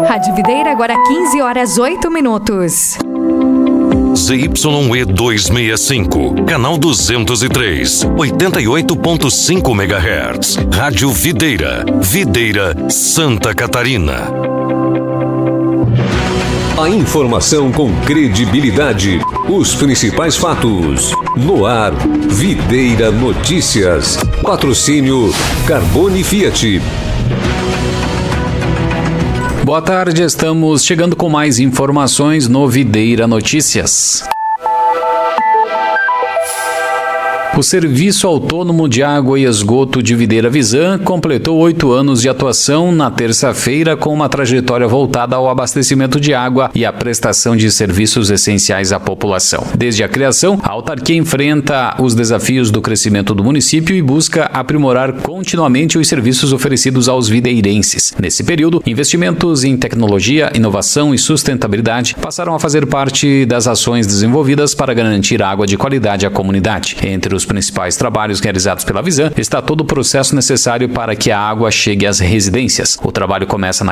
Rádio Videira, agora 15h08. ZYE 265, canal 203, 88.5 MHz. Rádio Videira, Videira, Santa Catarina. A informação com credibilidade, os principais fatos. No ar, Videira Notícias. Patrocínio Carbone Fiat. Boa tarde, estamos chegando com mais informações no Videira Notícias. O Serviço Autônomo de Água e Esgoto de Videira Visan completou 8 anos de atuação na terça-feira com uma trajetória voltada ao abastecimento de água e à prestação de serviços essenciais à população. Desde a criação, a autarquia enfrenta os desafios do crescimento do município e busca aprimorar continuamente os serviços oferecidos aos videirenses. Nesse período, investimentos em tecnologia, inovação e sustentabilidade passaram a fazer parte das ações desenvolvidas para garantir água de qualidade à comunidade. Entre os principais trabalhos realizados pela Visan está todo o processo necessário para que a água chegue às residências. O trabalho começa na